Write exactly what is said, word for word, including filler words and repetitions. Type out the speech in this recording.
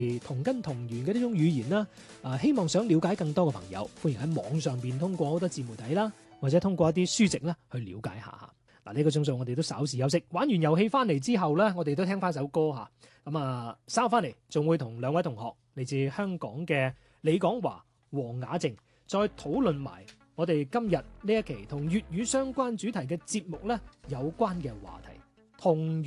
同根同源嘅呢種語言啦，啊，希望想了解更多嘅朋友，歡迎喺網上邊通過好多自媒體啦，或者通過一啲書籍啦去了解下。嗱，呢個鐘數我哋都稍事休息，玩完遊戲翻嚟之後咧，我哋都聽翻首歌嚇。咁啊，稍後翻嚟仲會同兩位同學嚟自香港嘅李廣華、黃雅靜，再討論埋我哋今日呢一期同粵語相關主題嘅節目咧有關嘅話題。同